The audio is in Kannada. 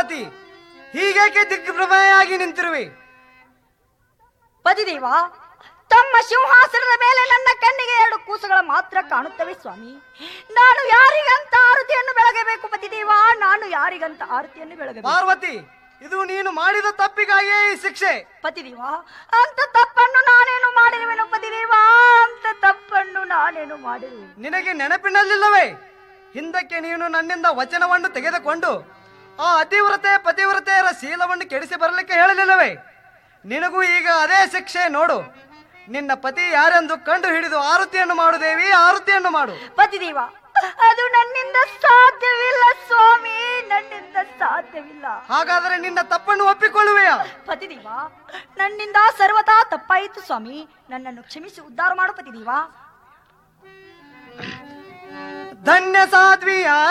ಪಾರ್ವತಿ, ಹೀಗೇಕೆ ದಿಗ್ಭ್ರಮೆಯಾಗಿ ನಿಂತಿರುವೆ? ಪತಿದೇವ, ತಮ್ಮ ಸಿಂಹಾಸನದ ಮೇಲೆ ನನ್ನ ಕಣ್ಣಿಗೆ 2 ಕೂಸುಗಳ ಮಾತ್ರ ಕಾಣುತ್ತವೆ ಸ್ವಾಮಿ. ನಾನು ಯಾರಿಗಂತ ಆರತಿಯನ್ನು ಬೆಳಗಬೇಕು ಪತಿದೇವ? ನಾನು ಯಾರಿಗಂತ ಆರತಿಯನ್ನು ಬೆಳಗಬೇಕು? ಪಾರ್ವತಿ, ಇದು ನೀನು ಮಾಡಿದ ತಪ್ಪಿಗಾಗಿಯೇ ಈ ಶಿಕ್ಷೆ. ಪತಿದೇವ, ಅಂತ ತಪ್ಪನ್ನು ನಾನೇನು ಮಾಡಿರುವೆನು ಪತಿದೇವ? ಅಂತ ತಪ್ಪನ್ನು ನಾನೇನು ಮಾಡಿರುವೆ? ನಿನಗೆ ನೆನಪಿನಲ್ಲಿಲ್ಲವೇ? ಹಿಂದಕ್ಕೆ ನೀನು ನನ್ನಿಂದ ವಚನವನ್ನು ತೆಗೆದುಕೊಂಡು ಆ ಅತಿವ್ರತೆ ಪತಿವ್ರತೆಯರ ಶೀಲವನ್ನು ಕೆಡಿಸಿ ಬರಲಿಕ್ಕೆ ಹೇಳಲಿಲ್ಲವೇ? ನಿನಗೂ ಈಗ ಅದೇ ಶಿಕ್ಷೆ ನೋಡು. ನಿನ್ನ ಪತಿ ಯಾರೆಂದು ಕಂಡು ಹಿಡಿದು ಆರತಿಯನ್ನು ಮಾಡು ದೇವಿ, ಆರತಿಯನ್ನು ಮಾಡು. ಪತಿದೇವ, ಅದು ನನ್ನಿಂದ ಸಾಧ್ಯವಿಲ್ಲ ಸ್ವಾಮಿ, ನನ್ನಿಂದ ಸಾಧ್ಯವಿಲ್ಲ. ಹಾಗಾದರೆ ನಿನ್ನ ತಪ್ಪನ್ನು ಒಪ್ಪಿಕೊಳ್ಳುವೆಯಾ? ಪತಿದೇವ, ನನ್ನಿಂದ ಸರ್ವತಾ ತಪ್ಪಾಯಿತು ಸ್ವಾಮಿ, ನನ್ನನ್ನು ಕ್ಷಮಿಸಿ ಉದ್ಧಾರ ಮಾಡು ಪತಿದೇವ. ಧನ್ಯ ಸಾಧ್ವಿಯ